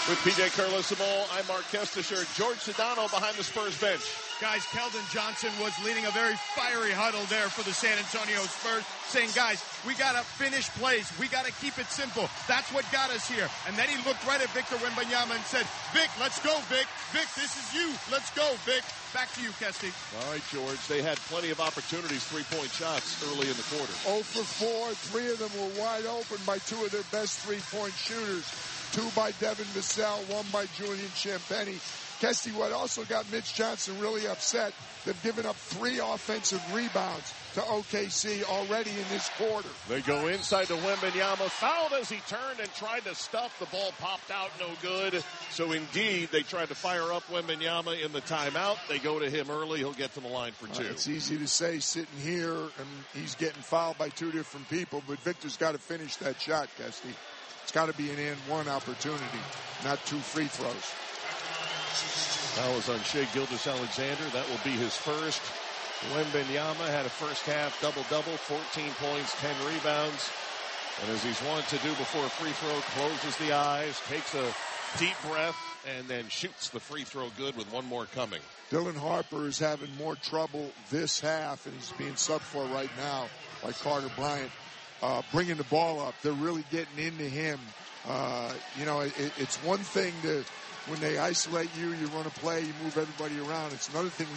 With P.J. Carlesimo, I'm Mark Kestisher. George Sedano behind the Spurs bench. Guys, Keldon Johnson was leading a very fiery huddle there for the San Antonio Spurs, saying, guys, we got to finish plays. We got to keep it simple. That's what got us here. And then he looked right at Victor Wembanyama and said, Vic, let's go, Vic. Vic, this is you. Let's go, Vic. Back to you, Kesty. All right, George. They had plenty of opportunities, three-point shots early in the quarter. 0 for 4. 3 of them were wide open by 2 of their best three-point shooters. 2 by Devin Vassell, 1 by Julian Champagnie. Kesty, what also got Mitch Johnson really upset, they've given up 3 offensive rebounds to OKC already in this quarter. They go inside to Wembanyama, fouled as he turned and tried to stuff. The ball popped out, no good. So indeed, they tried to fire up Wembanyama in the timeout. They go to him early. He'll get to the line for 2. It's easy to say sitting here, and he's getting fouled by 2 different people, but Victor's got to finish that shot, Kesty. It's got to be an and 1 opportunity, not 2 free throws. That was on Shai Gilgeous-Alexander. That will be his first. Wembanyama had a first half double-double, 14 points, 10 rebounds. And as he's wanted to do before a free throw, closes the eyes, takes a deep breath, and then shoots the free throw good with 1 more coming. Dylan Harper is having more trouble this half, and he's being subbed for right now by Carter Bryant. Bringing the ball up. They're really getting into him. It's one thing to, when they isolate you, you run a play, you move everybody around. It's another thing